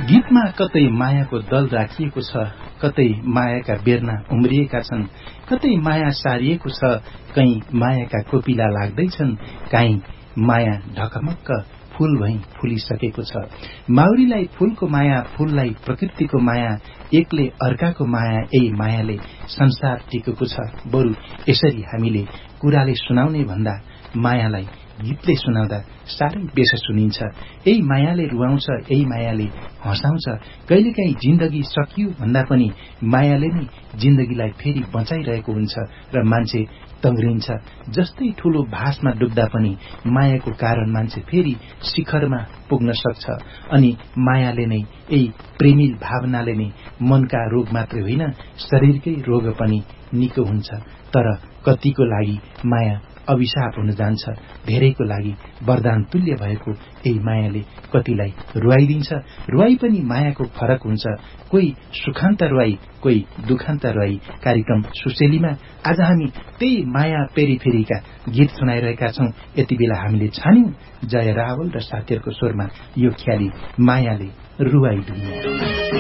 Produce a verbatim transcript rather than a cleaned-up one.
गीतमा कतै मायाको दल राखिएको छ, कतै मायाका बेर्ना उम्रिएका छन्, कतै माया सारिएको छ, कहीँ मायाका कोपिला लाग्दैछन्, काहीँ माया ढकमक्क फूल भई फुलिसकेको छ। माउरीलाई फूलको माया, फूललाई प्रकृतिको माया, एकले अर्काको माया, यही मायाले संसार टिकेको छ। बरु यसरी हामीले कुराले सुनाउने भन्दा मायालाई गीतले सुनाउँदा साह्रै बेस सुनिन्छ। यही मायाले रुवाउँछ, यही मायाले हँसाउँछ। कहिलेकाहीँ जिन्दगी सकियो भन्दा पनि मायाले नै जिन्दगीलाई फेरि बचाइरहेको हुन्छ र मान्छे तङ्ग्रिन्छ। जस्तै ठूलो भासमा डुब्दा पनि मायाको कारण मान्छे फेरि शिखरमा पुग्न सक्छ। अनि मायाले नै, यही प्रेमिल भावनाले नै मनका रोग मात्रै होइन, शरीरकै रोग पनि निको हुन्छ। तर कतिको लागि माया अभिशाप हुन जान्छ, धेरैको लागि वरदान तुल्य भएको यही मायाले कतिलाई रुवाइदिन्छ। रुवाई पनि मायाको फरक हुन्छ, कोही सुखान्त रुवाई, कोही दुखान्त रुवाई। कार्यक्रम सुसेलीमा आज हामी त्यही माया पेरिफेरीका गीत सुनाइरहेका छौं। यति बेला हामीले छान्यौं जय रावल र साथीहरूको स्वरमा यो ख्याली मायाले रुवाई दुनिया।